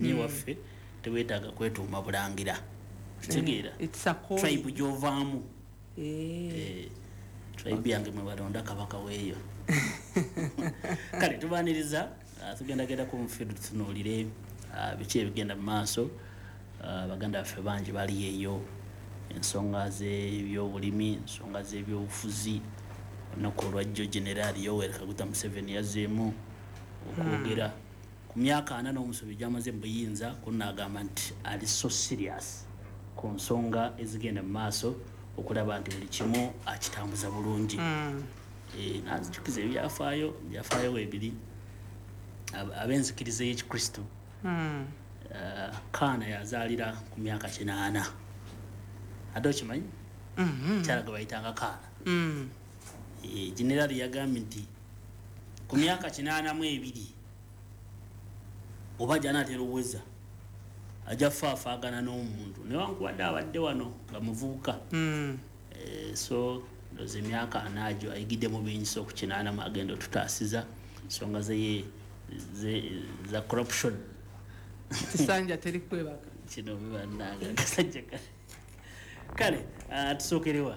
Nye waffe teweetaaga kwetuuma bulangira. Kitegeera. Tribe gy'ovaamu. Tribe yange mwe balonda kabaka weeyo. Kale tubaaniriza tugenda ku mufidu tutunuulire biki ebigenda mu maaso. Baganda baffe bangi bali eyo. Ensonga z'ebyobulimi, ensonga z'ebyobufuzi. Olunaku olwajjo General Yoweri Kaguta Museveni yazzeemu okwogera ku myaka 4 n'omusobi gy'amaze mu buyinza kunaagamba nti ali so serious ku nsonga ezigenda mu maaso okulaba nti buli kimu akitambuza bulungi. N'azijukiza ebyafaayo weebiri ab'enzikiriza y'Ekikristo. Kaana yazaalira ku myaka 8. Ate okimanyi? Kyala gwe bayitanga Kaana. Generali yagambye nti ku myaka 82 oba gy'anaatera oweza ajja faafaagana n'omuntu newankubadde abadde wano nga muvubuka. So ndoza emyaka 4 agyo ayigidde mu bingi ku 8 agenda otutaasiza ensonga za corruption. Kisanja teri kwebaka kino bibannanga kasajja kale tusookerewa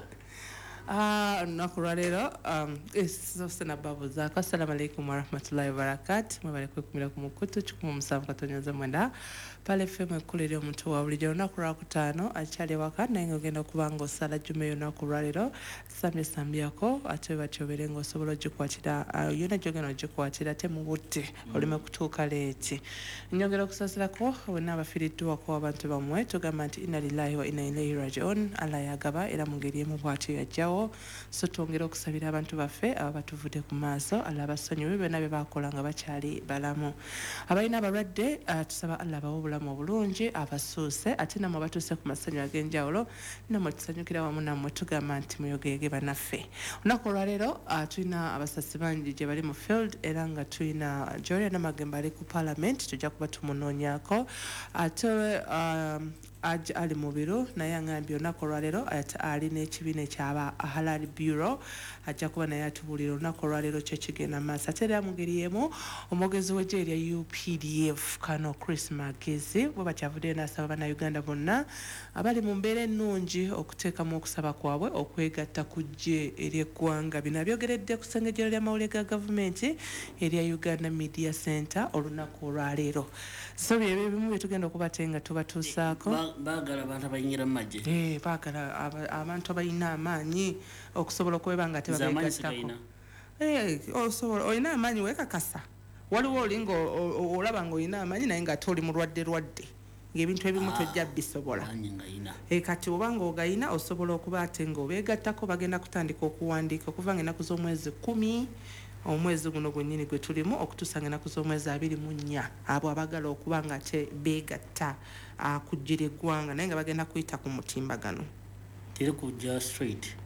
nakulwalero sena babu zako. Assalamu alaikum warahmatullahi wabarakatuh. Mwebale kwekumira ku mukutu 17.9 pale FM kulira omuntu wa bulijjo. Olunaku lwa kutaano akyali waka naye ng'ogenda okuba ng'osala jjuma y'olunaku lwalero sambyako ate batyobere ng'osobola ogikwatira yonna gy'ogenda ogikwatira ate mu budde oleme kutuuka leeti. Nyongera okusaasirako bonna abafiiriddwako abantu bammwe tugamba nti inna lillahi wa inna ilaihi raji'un. Allah yagaba era mu ngeri emu bw'atyo yajjawo. So twongera okusabira abantu baffe abatuvudde ku maaso Allah basonyiwe byonna bye bakola nga bakyali balamu. Abalina abalwadde tusaba Allah bawe obulamu obulungi abasuuse ate namwe batuuse ku masanyu ag'enjawulo namwe tusanyukira wamu nammwe tugamba nti muyogege bannaffe. Olunaku olwaleero tulina abasasi bangi gye bali mu field era nga tulina Joria Namagemba ali ku parliament tujja kuba tumunoonyaako ate ali mu biro naye angambye olunaku olwaleero ali n'ekibiina ekyaba Halal Bureau ajja kuba naye atubuulira olunaku olwaleero kyo kigenda maaso. Ate era mu ngeri emu omwogezi w'eggye erya UPDF Kano Chris Magezi bwe bakyavuddeyo n'asaba bannayuganda bonna abali mu mbeera ennungi okuteekamu okusaba kwabwe okwegatta ku ggye ery'eggwanga. Bino abyogeredde ku ssengejjero ly'amawulire ga gavumenti erya Uganda Media Center olunaku olwaleero. So bye bimu bye tugenda okuba nga tubatuusaako. Baagala abantu abayingira mu magye. Baagala abantu abalina amaanyi okusobola okuweba nga tebabeegattako. Osobola olina amaanyi weekakasa. Waliwo olinga olaba ng'olina amaanyi naye nga toli mulwadde ng'ebintu ebimu tojja bisobola. Kati oba ng'ogayina osobola okuba ate ng'obeegattako bagenda kutandika okuwandiika okuva ng'ennaku z'omwezi 10 omwezi guno gwennyini gwe tulimu okutuusa ng'ennaku z'omwezi 24 abo abagala okuba nga te beegatta kujjira eggwanga naye nga bagenda kuyita ku mutimbagano. Teri kujja straight.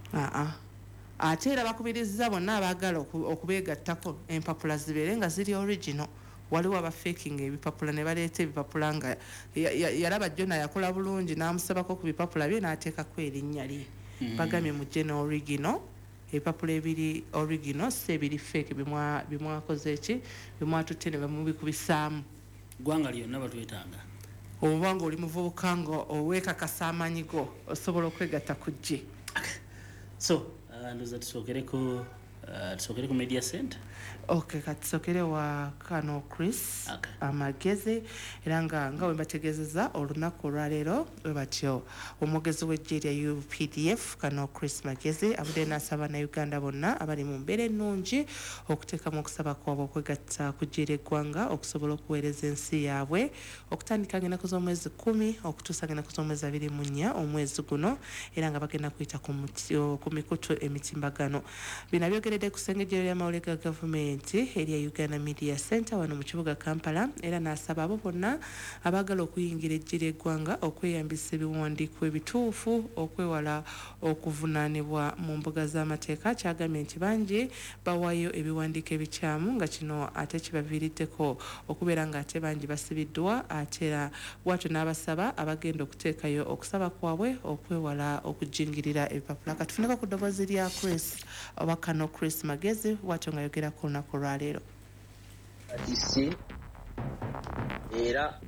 Ate era bakubirizza bonna abagala okubeegattako empapula zibeere nga ziri original. Waliwo abafakinga ebipapula ne baleeta ebipapula nga yalaba Jona yakola bulungi n'amusabako ku bipapula bye n'ateekako erinnya lye. Bagambye mujje n'original. Ebipapula ebiri original si ebiri fake bimwakoze ki bimwatutte ne bamubikubisaamu. Ggwanga lyonna batwetaaga. Oba ng'oli muvubuka nga oweekakasa amaanyi go osobola okwegatta ku ggye. So ndoza tusookere ku media center. Okay, katusokere wa Kano Chris Magezi era nga we bategezeza olunaku olwaleero we batyo omwogezi w'eggye erya UPDF Kano Chris Magezi abudde n'asaba Uganda bonna abali mu mbeera ennungi okuteekamu okusaba kwabwe okwegatta kujjira eggwanga okusobola okuweereza ensi yaabwe okutandika ng'ennaku z'omwezi 10 okutuusa ng'ennaku z'omwezi 24 omwezi guno era nga bagenda kuyita ku mikutu emitimbagano. Bino byogeredde ku ssengejjero ly'amawulire ga gavumenti erya Uganda Media Center wano mu kibuga Kampala era n'asaba abo bonna abagala okuyingira ejjira eggwanga okweyambisa ebiwandiiko ebituufu okwewala okuvunaanibwa mu mbuga z'amateeka. Kyagambye nti bangi bawaayo ebiwandiiko ebikyamu nga kino ate kibaviiriddeko okubeera nga ate bangi basibiddwa ate era bw'atyo n'abasaba abagenda okuteekayo okusaba kwabwe okwewala okujingirira ebipapula. Katufuneko ku ddoboozi lya Chris oba Kano Chris Magezi bw'atyo nga yogera ku lunaku olwaleero. Isi era